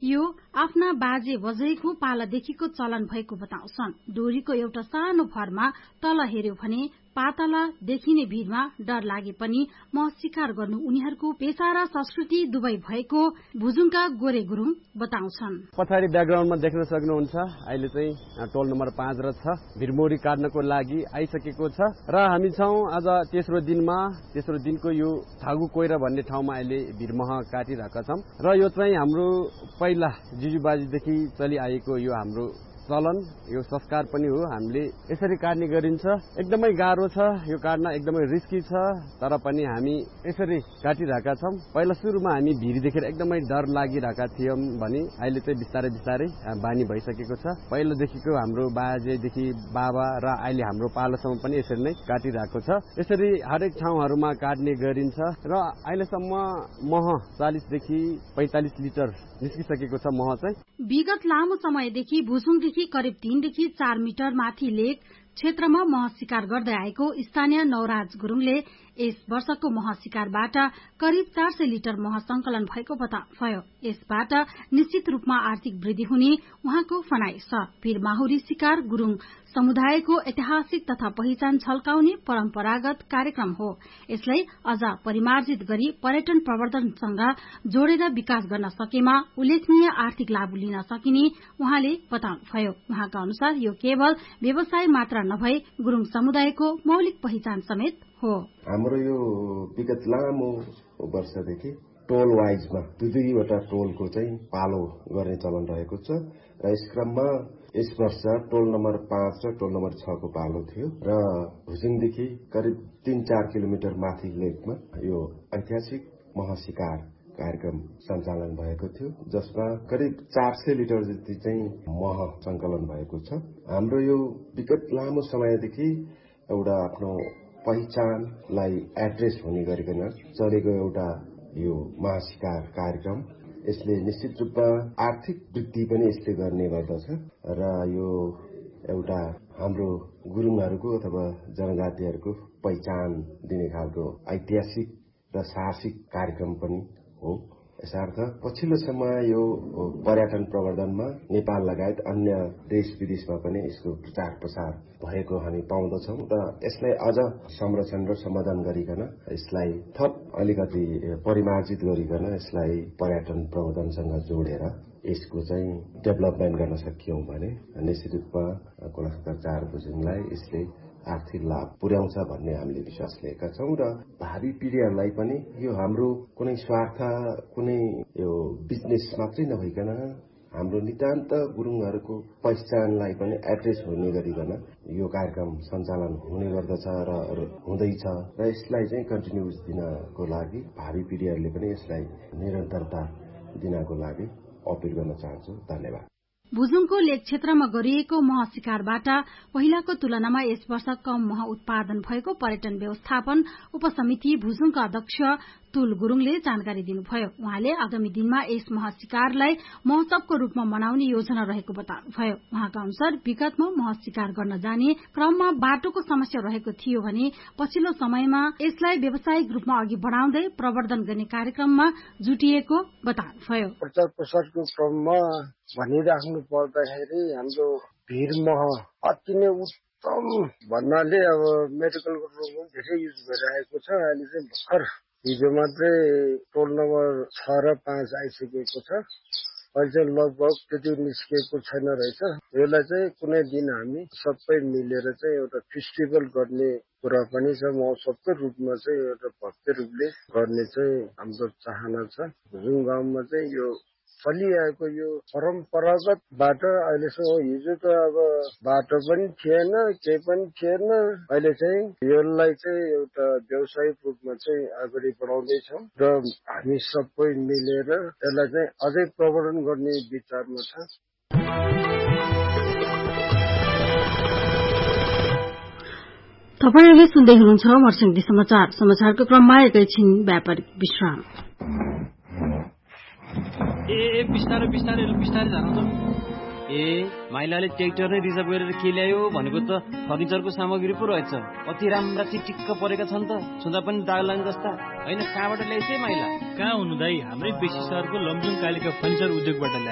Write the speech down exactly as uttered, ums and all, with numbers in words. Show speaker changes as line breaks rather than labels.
यो आफ्ना बाजे बजैको पालादेखिको चलन भएको बताउँछन्। डोरीको एउटा सानो भरमा तल हेर्यो भने पातला देखिने भिरमा डर लागे पनि मह शिकार गर्नु उनीहरूको पेशा र संस्कृति दुवै भएको भुजुङका गोरे गुरुङ बताउँछन्।
पछाडि ब्याकग्राउन्डमा देख्न सक्नुहुन्छ अहिले चाहिँ टोल नम्बर पाँच र छ भिरमोरी काट्नको लागि आइसकेको छ र हामी छौं आज तेस्रो दिनमा। तेस्रो दिनको यो थागु कोइरा भन्ने ठाउँमा अहिले भिरमह काटिरहेका छौं र यो चाहिँ हाम्रो पहिला जिजुबाजीदेखि चलिआएको यो हाम्रो चलन यो संस्कार पनि हो। हामीले यसरी काट्ने गरिन्छ। एकदमै गाह्रो छ यो काट्न, एकदमै रिस्की छ, तर पनि हामी यसरी काटिरहेका छौं। पहिला सुरुमा हामी भिरी देखेर एकदमै डर लागिरहेका थियौं भने अहिले चाहिँ बिस्तारै बिस्तारै बानी भइसकेको छ। पहिलादेखिको हाम्रो बाजेदेखि बाबा र अहिले हाम्रो पालोसम्म पनि यसरी नै काटिरहेको छ। यसरी हरेक ठाउँहरूमा काट्ने गरिन्छ र अहिलेसम्म मह चालीस देखि पैंतालीस लिटर निस्किसकेको छ मह चाहिँ।
विगत लामो समयदेखि भुजुङदेखि करिब तीनदेखि चार मिटर माथि लेक क्षेत्रमा मह शिकार गर्दै आएको स्थानीय नवराज गुरुङले यस वर्षको मह शिकारबाट करिब चार सय लिटर मह संकलन भएको बताउनुभयो। यसबाट निश्चित रूपमा आर्थिक वृद्धि हुने उहाँको भनाइ छ। भिरमाहुरी शिकार गुरुङ समुदायको ऐतिहासिक तथा पहिचान झल्काउने परम्परागत कार्यक्रम हो। यसलाई अझ परिमार्जित गरी पर्यटन प्रवर्धनसँग जोडेर विकास गर्न सकेमा उल्लेखनीय आर्थिक लाभ लिन सकिने उहाँले बताउनुभयो। उहाँका अनुसार यो केवल व्यवसाय मात्र नभई गुरुङ समुदायको मौलिक पहिचान समेत हो।
हाम्रो यो विगत लामो वर्षदेखि टोल वाइजमा दुई दुईवटा टोलको चाहिँ पालो गर्ने चलन रहेको छ र यस क्रममा यस वर्ष टोल नम्बर पाँच र टोल नम्बर छ को पालो थियो र भुजुङदेखि करिब तीन चार किलोमिटर माथि लेकमा यो ऐतिहासिक महाशिकार कार्यक्रम सञ्चालन भएको थियो, जसमा करिब चार सय लिटर जति चाहिँ मह संकलन भएको छ। हाम्रो यो विगत लामो समयदेखि एउटा आफ्नो पहिचानलाई एड्रेस हुने गरिकन चलेको एउटा यो महाशिकार कार्यक्रम, यसले निश्चित रूपमा आर्थिक वृद्धि पनि यसले गर्ने गर्दछ र यो एउटा हाम्रो गुरुङहरूको अथवा जनजातिहरूको पहिचान दिने खालको ऐतिहासिक र साहसिक कार्यक्रम पनि हो। यसर्थ पछिल्लो समय यो पर्यटन प्रवर्धनमा नेपाल लगायत अन्य देश विदेशमा पनि यसको प्रचार प्रसार भएको हामी पाउँदछौं र यसलाई अझ संरक्षण र सम्वर्धन गरिकन यसलाई थप अलिकति परिमार्जित गरिकन यसलाई पर्यटन प्रवर्धनसँग जोडेर यसको चाहिँ डेभलपमेन्ट गर्न सकियौं भने निश्चित रूपमा कोलास्टर चार भुजुङलाई यसले आर्थिक लाभ पुर्याउँछ भन्ने हामीले विश्वास लिएका छौं र भावी पिढ़ीहरूलाई पनि यो हाम्रो कुनै स्वार्थ कुनै यो बिजनेस मात्रै नभइकन हाम्रो नितान्त गुरुङहरूको पहिचानलाई पनि एड्रेस हुने गरिकन यो कार्यक्रम सञ्चालन हुने गर्दछ र हुँदैछ र यसलाई चाहिँ कन्टिन्युस दिनको लागि भावी पिढ़ीहरूले पनि यसलाई निरन्तरता दिनको लागि अपिल गर्न चाहन्छु। धन्यवाद।
भुजुङको लेक क्षेत्रमा गरिएको मह शिकारबाट पहिलाको तुलनामा यस वर्ष कम मह उत्पादन भएको पर्यटन व्यवस्थापन उपसमिति भुजुङका अध्यक्ष तुल गुरुङले जानकारी दिनुभयो। उहाँले आगामी दिनमा यस मह शिकारलाई महोत्सवको रूपमा मनाउने योजना रहेको बताउनुभयो। उहाँका अनुसार विगतमा मह शिकार गर्न जाने क्रममा बाटोको समस्या रहेको थियो भने पछिल्लो समयमा यसलाई व्यावसायिक रूपमा अघि बढ़ाउँदै प्रवर्धन गर्ने कार्यक्रममा जुटिएको बताउनुभयो।
प्रचार प्रसारको क्रममा भनिराख्नु पर्दाखेरि हाम्रो भिरमह अति नै उत्तम भन्नाले अब मेडिकलको रूपमा धेरै युज भइरहेको छ। अहिले चाहिँ भर्खर हिजो मात्रै टोल नम्बर छ र पाँच आइसकेको छ। अहिले चाहिँ लगभग त्यति निस्किएको छैन रहेछ। यसलाई चाहिँ कुनै दिन हामी सबै मिलेर चाहिँ एउटा फेस्टिभल गर्ने कुरा पनि छ। महोत्सवको रूपमा चाहिँ एउटा भव्य रूपले गर्ने चाहिँ हाम्रो चाहना छ। भुजुङ गाउँमा चाहिँ यो चलिआएको यो परम्परागतबाट अहिलेसम्म हिजो त अब बाटो पनि थिएन, केही पनि थिएन। अहिले चाहिँ यसलाई चाहिँ एउटा व्यावसायिक रूपमा चाहिँ अगाडि बढाउँदैछौँ र हामी सबै मिलेर यसलाई चाहिँ अझै प्रवर्धन गर्ने विचारमा छ।
तपाईहरुले सुन्दै हुनुहुन्छ मर्सिङदी समाचार। समाचारको क्रममा एकैछिन व्यापारिक विश्राम।
ए ए बिस्तारै बिस्तारै बिस्तारै जानु त। ए माइलाले ट्र्याक्टर नै रिजर्भ गरेर के ल्यायो भनेको त फर्निचरको सामग्री पो रहेछ। कति राम्रा चिटिक्क परेका छन् त, छुँदा पनि दाग लाग्ने जस्ता। हैन कहाँबाट ल्याइछे माइला?
कहाँ हुनु दाइ, हाम्रै बेसी शहरको लमजुङ कालिका फर्निचर उद्योगबाट ल्याए।